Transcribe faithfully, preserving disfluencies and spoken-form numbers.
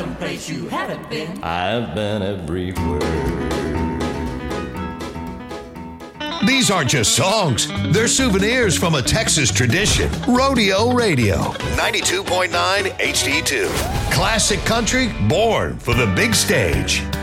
someplace you haven't been. I've been everywhere. These aren't just songs. They're souvenirs from a Texas tradition. Rodeo Radio. ninety-two point nine H D two. Classic country born for the big stage.